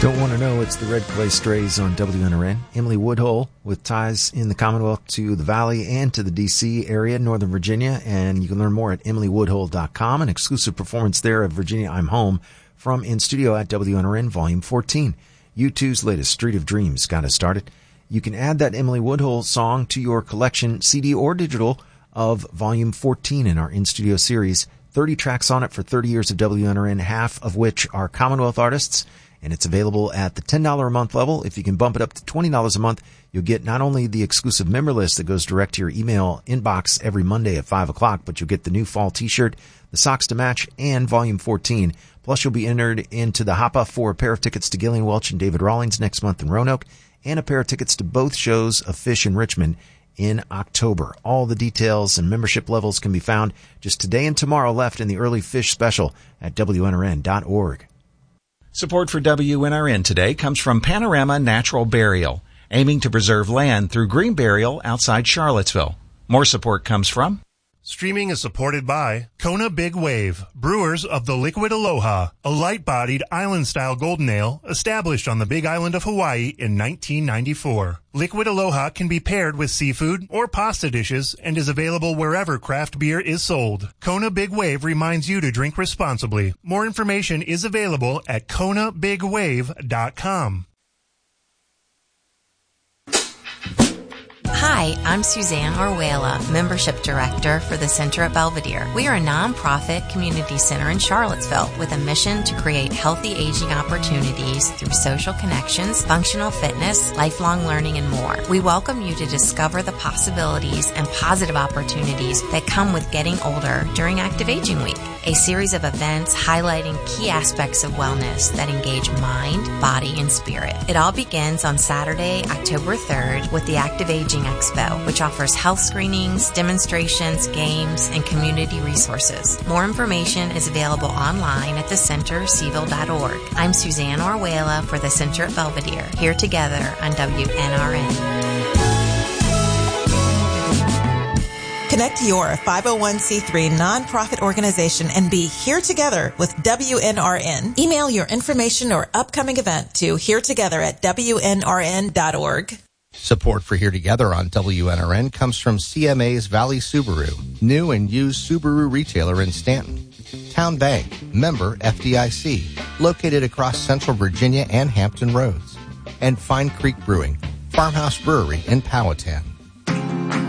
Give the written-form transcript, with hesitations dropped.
Don't want to know, it's the Red Clay Strays on WNRN. Emily Woodhull with ties in the Commonwealth to the Valley and to the D.C. area, Northern Virginia, and you can learn more at emilywoodhull.com. An exclusive performance there of Virginia I'm Home from In Studio at WNRN Volume 14. U2's latest, Street of Dreams, got us started. You can add that Emily Woodhull song to your collection, CD or digital, of Volume 14 in our In Studio series. 30 tracks on it for 30 years of WNRN, half of which are Commonwealth artists. And it's available at the $10 a month level. If you can bump it up to $20 a month, you'll get not only the exclusive member list that goes direct to your email inbox every Monday at 5 o'clock, but you'll get the new fall t-shirt, the socks to match, and Volume 14. Plus, you'll be entered into the hop-off for a pair of tickets to Gillian Welch and David Rawlings next month in Roanoke, and a pair of tickets to both shows of Fish in Richmond in October. All the details and membership levels can be found just today and tomorrow left in the early Fish special at WNRN.org. Support for WNRN today comes from Panorama Natural Burial, aiming to preserve land through green burial outside Charlottesville. More support comes from Streaming is supported by Kona Big Wave, brewers of the Liquid Aloha, a light-bodied island-style golden ale established on the Big Island of Hawaii in 1994. Liquid Aloha can be paired with seafood or pasta dishes and is available wherever craft beer is sold. Kona Big Wave reminds you to drink responsibly. More information is available at KonaBigWave.com. Hi, I'm Suzanne Orwella, Membership Director for the Center at Belvedere. We are a nonprofit community center in Charlottesville with a mission to create healthy aging opportunities through social connections, functional fitness, lifelong learning, and more. We welcome you to discover the possibilities and positive opportunities that come with getting older during Active Aging Week, a series of events highlighting key aspects of wellness that engage mind, body, and spirit. It all begins on Saturday, October 3rd with the Active Aging Expo, which offers health screenings, demonstrations, games, and community resources. More information is available online at thecentercville.org. I'm Suzanne Orwella for the Center at Belvedere, here together on WNRN. Connect your 501c3 nonprofit organization and be here together with WNRN. Email your information or upcoming event to heretogether@WNRN.org. Support for Here Together on WNRN comes from CMA's Valley Subaru, new and used Subaru retailer in Stanton. Town Bank, member FDIC, located across Central Virginia and Hampton Roads. And Fine Creek Brewing, Farmhouse Brewery in Powhatan.